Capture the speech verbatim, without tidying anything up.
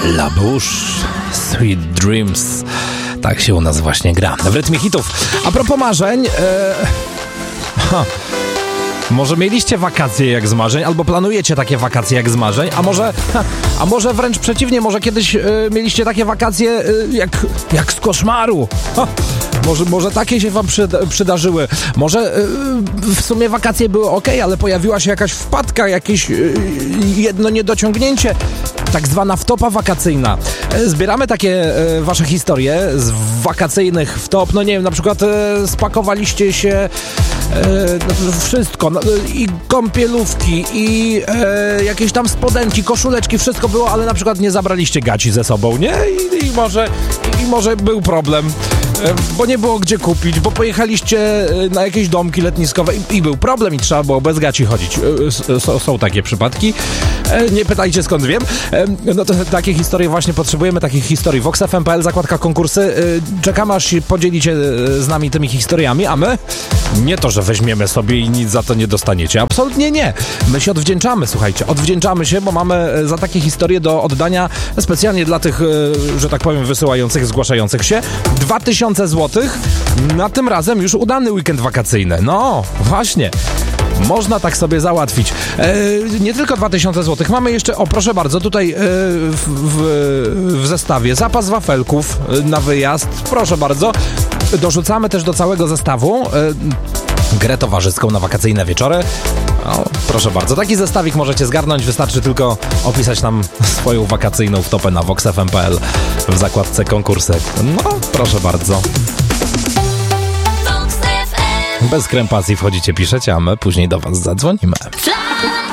La Bouche, Sweet Dreams. Tak się u nas właśnie gra w rytmie hitów. A propos marzeń, e... ha. Może mieliście wakacje jak z marzeń, albo planujecie takie wakacje jak z marzeń, a może, ha, a może wręcz przeciwnie, może kiedyś e, mieliście takie wakacje e, jak, jak z koszmaru. Ha. Może, może takie się wam przyda, przydarzyły. Może yy, w sumie wakacje były ok, ale pojawiła się jakaś wpadka, jakieś yy, jedno niedociągnięcie. Tak zwana wtopa wakacyjna. Yy, zbieramy takie yy, wasze historie z wakacyjnych wtop. No nie wiem, na przykład yy, spakowaliście się yy, wszystko. No, yy, I kąpielówki, i yy, jakieś tam spodenki, koszuleczki, wszystko było, ale na przykład nie zabraliście gaci ze sobą, nie? I, i, może, i może był problem. Bo nie było gdzie kupić, bo pojechaliście na jakieś domki letniskowe i, i był problem i trzeba było bez gaci chodzić. S- są takie przypadki. Nie pytajcie skąd wiem. No to takie historie właśnie potrzebujemy, takich historii. vox f m kropka p l, zakładka konkursy. Czekamy, aż się podzielicie z nami tymi historiami, a my nie to, że weźmiemy sobie i nic za to nie dostaniecie. Absolutnie nie. My się odwdzięczamy, słuchajcie. Odwdzięczamy się, bo mamy za takie historie do oddania specjalnie dla tych, że tak powiem, wysyłających, zgłaszających się dwa tysiące złotych. Na tym razem już udany weekend wakacyjny. No, właśnie. Można tak sobie załatwić. E, nie tylko dwa tysiące złotych. Mamy jeszcze, o proszę bardzo, tutaj e, w, w, w zestawie zapas wafelków na wyjazd. Proszę bardzo. Dorzucamy też do całego zestawu e, grę towarzyską na wakacyjne wieczory. O, proszę bardzo. Taki zestawik możecie zgarnąć. Wystarczy tylko opisać nam swoją wakacyjną wtopę na vox f m kropka p l w zakładce konkursy. No, proszę bardzo. Bez krępacji wchodzicie, piszecie, a my później do was zadzwonimy.